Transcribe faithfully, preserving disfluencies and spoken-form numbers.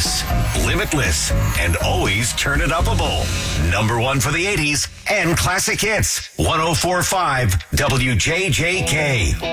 Timeless, limitless, and always turn it upable. Number one for the eighties and classic hits. one oh four point five W J J K.